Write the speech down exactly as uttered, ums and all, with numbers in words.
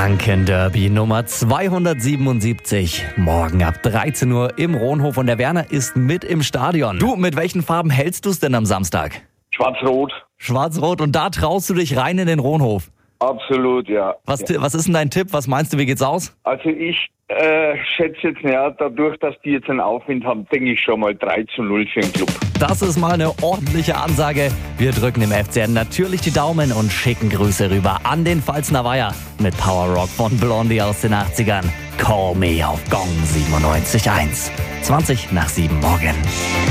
Franken-Derby Nummer zweihundertsiebenundsiebzig. Morgen ab dreizehn Uhr im Ronhof und der Werner ist mit im Stadion. Du, mit welchen Farben hältst du es denn am Samstag? Schwarz-Rot. Schwarz-Rot, und da traust du dich rein in den Ronhof. Absolut, ja. Was, ja. was ist denn dein Tipp? Was meinst du, wie geht's aus? Also ich äh, schätze jetzt, ja, dadurch, dass die jetzt einen Aufwind haben, denke ich schon mal drei zu null für den Club. Das ist mal eine ordentliche Ansage. Wir drücken dem F C N natürlich die Daumen und schicken Grüße rüber an den Pfalzner Weiher mit Power Rock von Blondie aus den achtzigern. Call me auf Gong siebenundneunzig Komma eins. zwanzig nach sieben morgen.